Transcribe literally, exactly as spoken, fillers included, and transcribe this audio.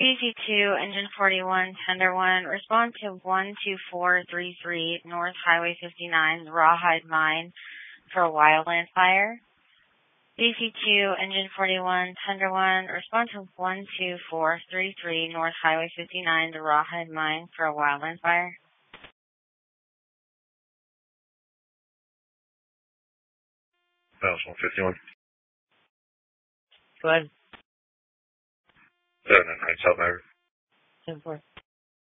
B C two, Engine forty-one, Tender one, respond to one two four three three, North Highway fifty-nine, Rawhide Mine, for a wildland fire. B C two, Engine forty-one, Tender one, respond to one two four three three, North Highway fifty-nine, the Rawhide Mine, for a wildland fire. That was one fifty-one. Go ahead. seven nine South Niagara. ten four.